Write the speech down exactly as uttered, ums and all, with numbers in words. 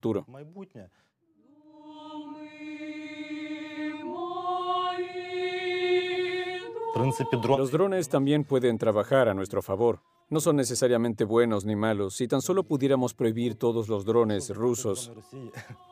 futuro. Los drones también pueden trabajar a nuestro favor. No son necesariamente buenos ni malos. Si tan solo pudiéramos prohibir todos los drones rusos,